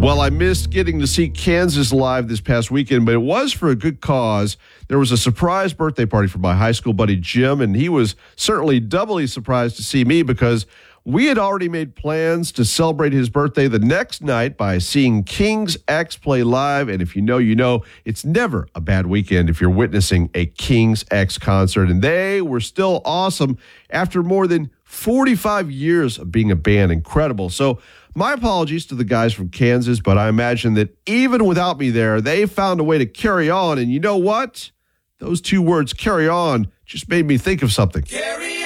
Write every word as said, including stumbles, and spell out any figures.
Well, I missed getting to see Kansas live this past weekend, but it was for a good cause. There was a surprise birthday party for my high school buddy Jim, and he was certainly doubly surprised to see me because we had already made plans to celebrate his birthday the next night by seeing King's X play live. And if you know, you know, it's never a bad weekend if you're witnessing a King's X concert. And they were still awesome after more than forty-five years of being a band. Incredible. So my apologies to the guys from Kansas, but I imagine that even without me there, they found a way to carry on. And you know what? Those two words, carry on, just made me think of something. Carry